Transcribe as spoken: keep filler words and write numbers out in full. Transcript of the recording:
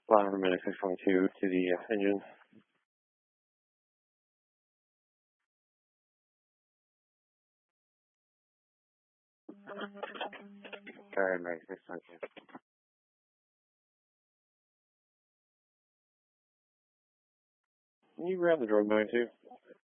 Line from six twenty-two to the uh, engine. Alright, Mike, six twenty-two. Can you grab the drug bag too?